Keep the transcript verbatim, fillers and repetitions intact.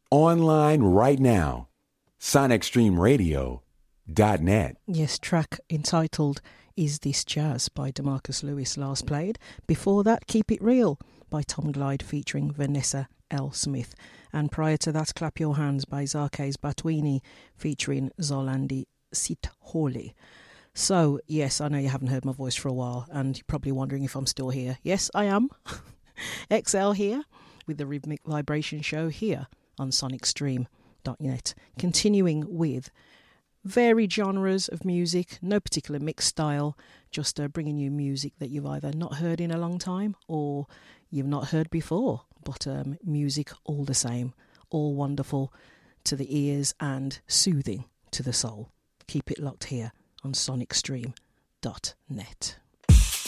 Online right now. sonic stream radio dot net. Yes, track entitled Is This Jazz by DeMarcus Lewis last played. Before that, Keep It Real by Tom Glide featuring Vanessa L. Smith. And prior to that, Clap Your Hands by Zarkes Batwini featuring Zolandi Sithole. So, yes, I know you haven't heard my voice for a while and you're probably wondering if I'm still here. Yes, I am. X L here with the Rhythmic Vibration Show here on sonic stream dot net. Continuing with varied genres of music, no particular mix style, just uh, bringing you music that you've either not heard in a long time or you've not heard before, but um, music all the same, all wonderful to the ears and soothing to the soul. Keep it locked here on sonic stream dot net.